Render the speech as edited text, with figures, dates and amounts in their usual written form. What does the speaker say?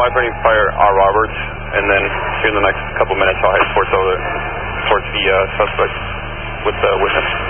530 fire R. Roberts, and then here in the next couple minutes I'll head towards the suspect with the witness.